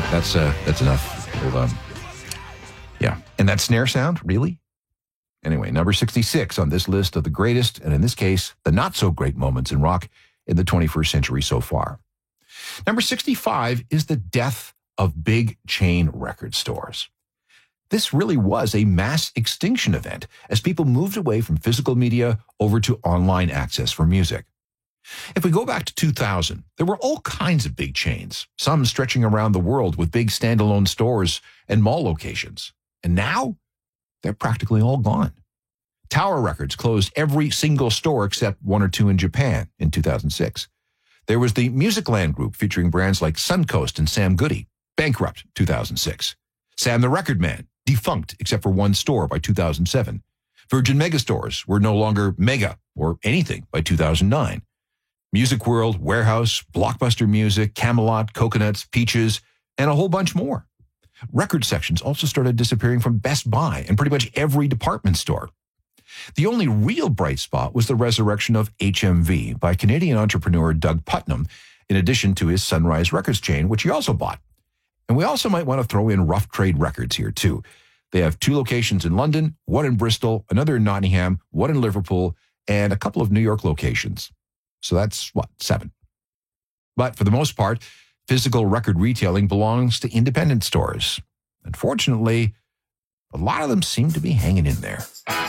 right, that's enough. Hold on. Yeah, and that snare sound, really? Anyway, number 66 on this list of the greatest, and in this case, the not-so-great moments in rock in the 21st century so far. Number 65 is the death of big chain record stores. This really was a mass extinction event as people moved away from physical media over to online access for music. If we go back to 2000, there were all kinds of big chains, some stretching around the world with big standalone stores and mall locations. And now, they're practically all gone. Tower Records closed every single store except one or two in Japan in 2006. There was the Musicland Group featuring brands like Suncoast and Sam Goody, bankrupt 2006. Sam the Record Man, defunct except for one store by 2007. Virgin Megastores were no longer mega or anything by 2009. Music World, Warehouse, Blockbuster Music, Camelot, Coconuts, Peaches, and a whole bunch more. Record sections also started disappearing from Best Buy and pretty much every department store. The only real bright spot was the resurrection of HMV by Canadian entrepreneur Doug Putnam, in addition to his Sunrise Records chain, which he also bought. And we also might want to throw in Rough Trade Records here, too. They have 2 locations in London, one in Bristol, another in Nottingham, one in Liverpool, and a couple of New York locations. So that's, 7. But for the most part, physical record retailing belongs to independent stores. Unfortunately, a lot of them seem to be hanging in there.